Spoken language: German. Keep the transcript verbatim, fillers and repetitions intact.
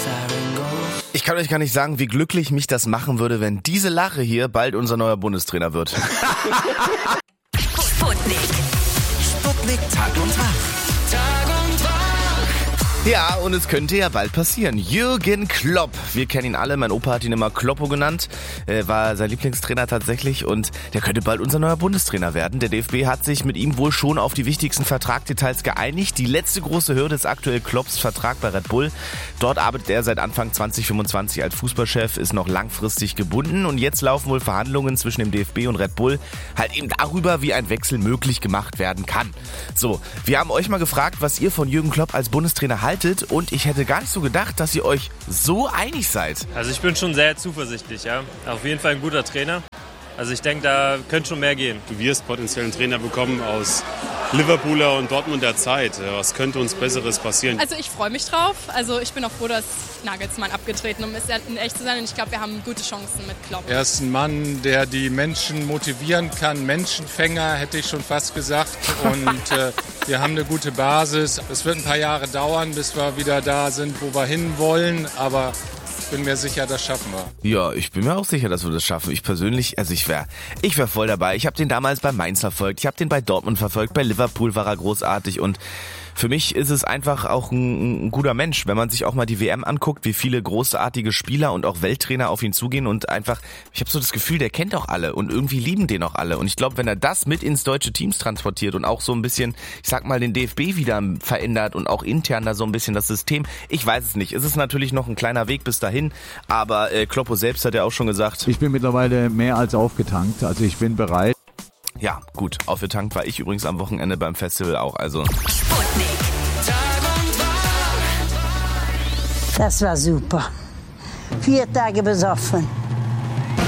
Ich kann euch gar nicht sagen, wie glücklich mich das machen würde, wenn diese Lache hier bald unser neuer Bundestrainer wird. Sputnik. Sputnik Tag und Tag. Tag und Tag. Ja, und es könnte ja bald passieren. Jürgen Klopp, wir kennen ihn alle, mein Opa hat ihn immer Kloppo genannt, äh, war sein Lieblingstrainer tatsächlich und der könnte bald unser neuer Bundestrainer werden. Der D F B hat sich mit ihm wohl schon auf die wichtigsten Vertragdetails geeinigt. Die letzte große Hürde ist aktuell Klopps Vertrag bei Red Bull. Dort arbeitet er seit Anfang zwanzig fünfundzwanzig als Fußballchef, ist noch langfristig gebunden und jetzt laufen wohl Verhandlungen zwischen dem D F B und Red Bull halt eben darüber, wie ein Wechsel möglich gemacht werden kann. So, wir haben euch mal gefragt, was ihr von Jürgen Klopp als Bundestrainer haltet. Und ich hätte gar nicht so gedacht, dass ihr euch so einig seid. Also ich bin schon sehr zuversichtlich, ja. Auf jeden Fall ein guter Trainer. Also ich denke, da könnte schon mehr gehen. Du wirst potenziell einen Trainer bekommen aus Liverpooler und Dortmunder Zeit. Was könnte uns Besseres passieren? Also ich freue mich drauf. Also ich bin auch froh, dass Nagelsmann abgetreten ist, um in echt zu sein. Und ich glaube, wir haben gute Chancen mit Klopp. Er ist ein Mann, der die Menschen motivieren kann. Menschenfänger, hätte ich schon fast gesagt. Und äh, wir haben eine gute Basis. Es wird ein paar Jahre dauern, bis wir wieder da sind, wo wir hinwollen. Aber ich bin mir sicher, das schaffen wir. Ja, ich bin mir auch sicher, dass wir das schaffen. Ich persönlich, also ich wäre ich wär voll dabei. Ich habe den damals bei Mainz verfolgt, ich habe den bei Dortmund verfolgt, bei Liverpool war er großartig und für mich ist es einfach auch ein, ein guter Mensch, wenn man sich auch mal die W M anguckt, wie viele großartige Spieler und auch Welttrainer auf ihn zugehen und einfach, ich habe so das Gefühl, der kennt auch alle und irgendwie lieben den auch alle und ich glaube, wenn er das mit ins deutsche Teams transportiert und auch so ein bisschen, ich sag mal, den D F B wieder verändert und auch intern da so ein bisschen das System, ich weiß es nicht, es ist natürlich noch ein kleiner Weg bis dahin, aber äh, Kloppo selbst hat ja auch schon gesagt, ich bin mittlerweile mehr als aufgetankt, also ich bin bereit. Ja, gut, aufgetankt war ich übrigens am Wochenende beim Festival auch, also Sputnik. Tag und Tag. Das war super. Vier Tage besoffen.